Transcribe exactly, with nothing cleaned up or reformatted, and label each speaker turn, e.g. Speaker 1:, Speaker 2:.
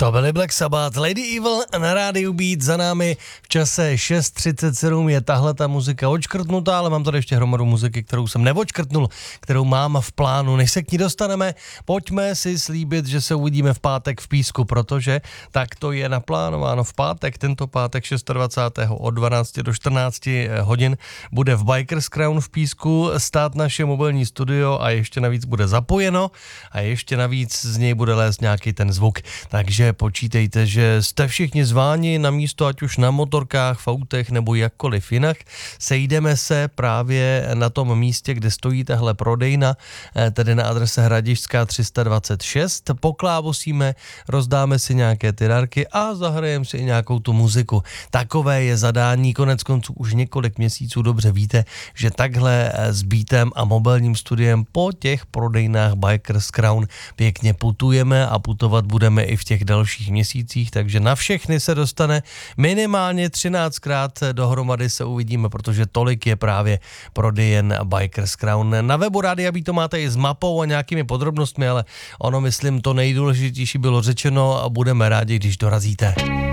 Speaker 1: To byly Black Sabbath, Lady Evil na rádiu Beat, za námi v čase šest třicet sedm je tahle ta muzika odškrtnutá, ale mám tady ještě hromadu muziky, kterou jsem neodškrtnul, kterou mám v plánu. Než se k ní dostaneme, pojďme si slíbit, že se uvidíme v pátek v Písku, protože tak to je naplánováno v pátek, tento pátek dvacátého šestého od dvanácti do čtrnácti hodin bude v Bikers Crown v Písku stát naše mobilní studio a ještě navíc bude zapojeno a ještě navíc z něj bude lézt nějaký ten zvuk, takže počítejte, že jste všichni zváni na místo, ať už na motorkách, v autech nebo jakkoliv jinak. Sejdeme se právě na tom místě, kde stojí tahle prodejna, tedy na adrese Hradišťská tři sta dvacet šest. Poklávosíme, rozdáme si nějaké ty dárky a zahrajeme si i nějakou tu muziku. Takové je zadání, konec konců už několik měsíců dobře víte, že takhle s Beatem a mobilním studiem po těch prodejnách Bikers Crown pěkně putujeme a putovat budeme i v těch dalších měsících, takže na všechny se dostane minimálně třináctkrát dohromady se uvidíme, protože tolik je právě prodejen Bikers Crown. Na webu Rádia Beat to máte i s mapou a nějakými podrobnostmi, ale ono, myslím, to nejdůležitější bylo řečeno a budeme rádi, když dorazíte.